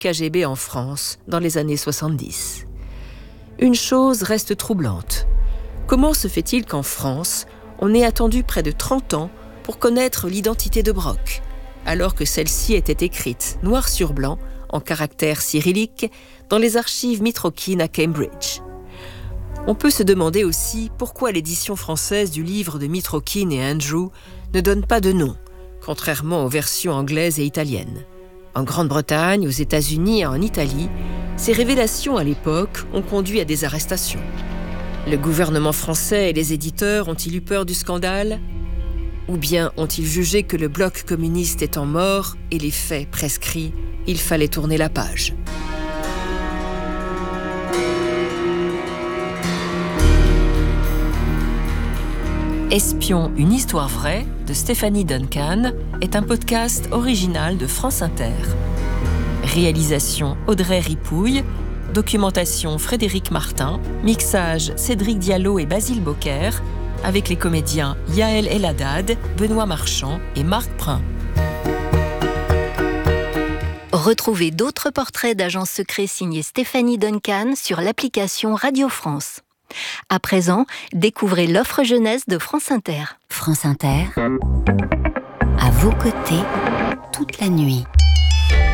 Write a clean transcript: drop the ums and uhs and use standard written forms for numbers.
KGB en France dans les années 70. Une chose reste troublante. Comment se fait-il qu'en France, on ait attendu près de 30 ans pour connaître l'identité de Brock, alors que celle-ci était écrite noir sur blanc, en caractères cyrilliques, dans les archives Mitrokhin à Cambridge? On peut se demander aussi pourquoi l'édition française du livre de Mitrokhin et Andrew ne donne pas de nom, contrairement aux versions anglaises et italiennes. En Grande-Bretagne, aux États-Unis et en Italie, ces révélations à l'époque ont conduit à des arrestations. Le gouvernement français et les éditeurs ont-ils eu peur du scandale? Ou bien ont-ils jugé que le bloc communiste étant mort et les faits prescrits, il fallait tourner la page? Espion, une histoire vraie de Stéphanie Duncan est un podcast original de France Inter. Réalisation Audrey Ripouille, documentation Frédéric Martin, mixage Cédric Diallo et Basile Bocquer, avec les comédiens Yael El-Haddad, Benoît Marchand et Marc Prin. Retrouvez d'autres portraits d'agents secrets signés Stéphanie Duncan sur l'application Radio France. À présent, découvrez l'offre jeunesse de France Inter. France Inter, à vos côtés, toute la nuit.